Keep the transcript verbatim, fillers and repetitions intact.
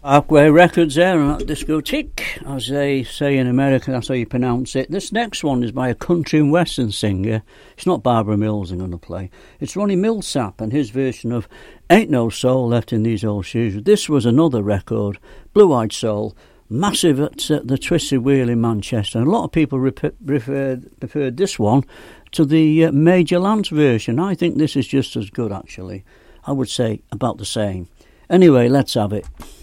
Parkway Records there on that discotheque, as they say in America, that's how you pronounce it. This next one is by a country and western singer. It's not Barbara Mills I'm going to play. It's Ronnie Millsap and his version of Ain't No Soul Left in These Old Shoes. This was another record, Blue Eyed Soul, massive at uh, the Twisted Wheel in Manchester. And a lot of people rep- preferred, preferred this one to the uh, Major Lance version. I think this is just as good, actually. I would say about the same. Anyway, let's have it.